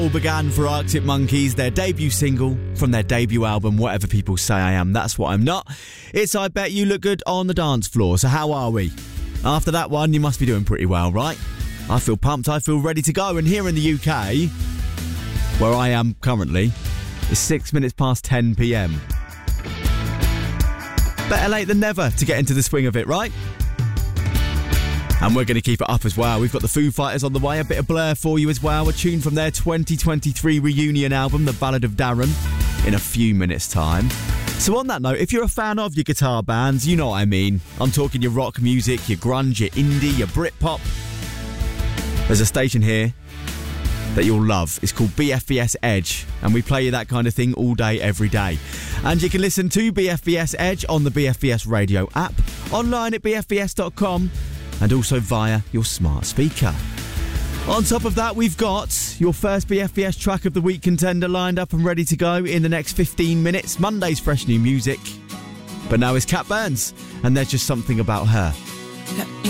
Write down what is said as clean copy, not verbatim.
All began for Arctic Monkeys, their debut single from their debut album, Whatever People Say I Am, That's What I'm Not. It's I Bet You Look Good on the Dance Floor. So how are we? After that one, you must be doing pretty well, right? I feel pumped, I feel ready to go. And here in the UK, where I am currently, it's 6 minutes past 10 p.m. Better late than never to get into the swing of it, right? And we're going to keep it up as well. We've got the Foo Fighters on the way, a bit of Blur for you as well. A tune from their 2023 reunion album, The Ballad of Darren, in a few minutes' time. So on that note, if you're a fan of your guitar bands, you know what I mean. I'm talking your rock music, your grunge, your indie, your Britpop. There's a station here that you'll love. It's called BFBS Edge, and we play you that kind of thing all day, every day. And you can listen to BFBS Edge on the BFBS radio app, online at bfbs.com, and also via your smart speaker. On top of that, we've got your first BFBS Track of the Week contender lined up and ready to go in the next 15 minutes. Monday's fresh new music. But now it's Cat Burns, and There's Just Something About Her.